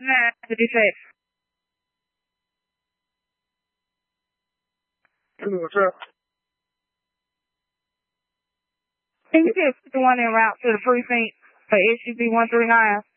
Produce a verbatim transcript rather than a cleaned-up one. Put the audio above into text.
nine to be safe. What's up? Can you get the one en route to the precinct for S U V one three nine?